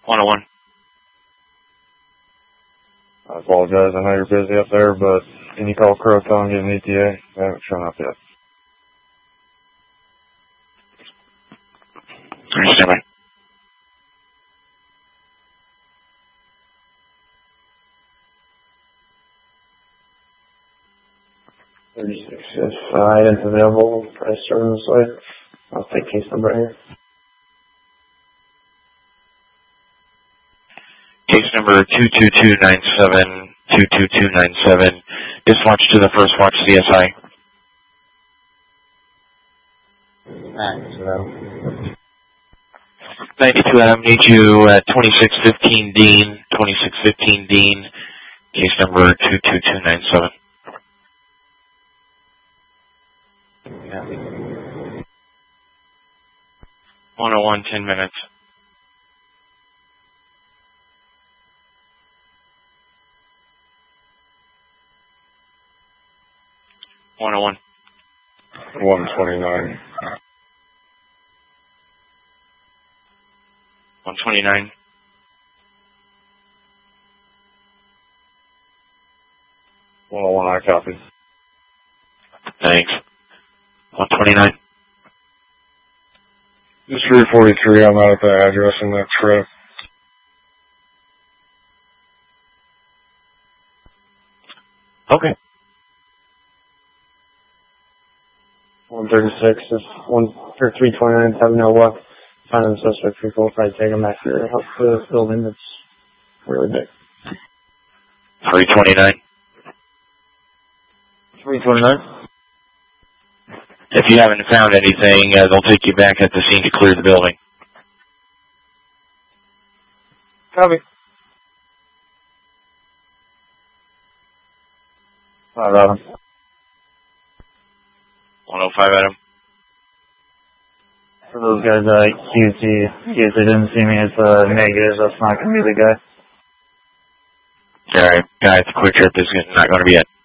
101. I apologize. I know you're busy up there, but can you call Croton and get an ETA? They haven't shown up yet. Stand by. If items available, price terms later. I'll take case number here. Case number 22297, 22297. Dispatch to the first watch CSI. Alright, 92 Adam, need you at 2615 Dean, 2615 Dean, case number 22297. Yeah. 101, 10 minutes. One 129. 129. 101, I copy. Thanks. 129. Just 343, I'm out at the address in that trip. Okay. 136 is 329, 701 left. Finding the suspect, we'll try to take him back here. Help clear this building, it's really big. 329. 329? If you haven't found anything, they'll take you back at the scene to clear the building. Copy. Adam. 105 Adam. For those guys, QC, in case they didn't see me, it's negative. That's not going to be the guy. Alright, guys, the quick trip is not going to be it.